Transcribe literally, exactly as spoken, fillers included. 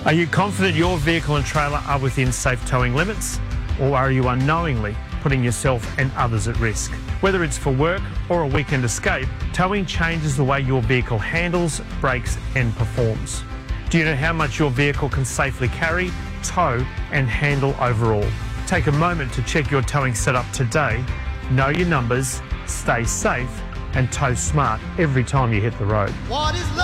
Are you confident your vehicle and trailer are within safe towing limits? Or are you unknowingly putting yourself and others at risk? Whether it's for work or a weekend escape, towing changes the way your vehicle handles, brakes and performs. Do you know how much your vehicle can safely carry, tow and handle overall? Take a moment to check your towing setup today, know your numbers, stay safe and tow smart every time you hit the road. What is love?